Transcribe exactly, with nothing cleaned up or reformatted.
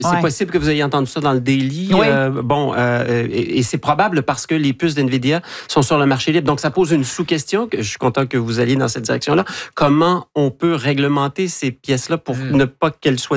C'est ouais. possible que vous ayez entendu ça dans le Daily. Oui. Euh, bon, euh, et, et c'est probable parce que les puces d'NVIDIA sont sur le marché libre. Donc, ça pose une sous-question. Que je suis content que vous alliez dans cette direction-là. Comment on peut réglementer ces pièces-là pour mmh. ne pas qu'elles soient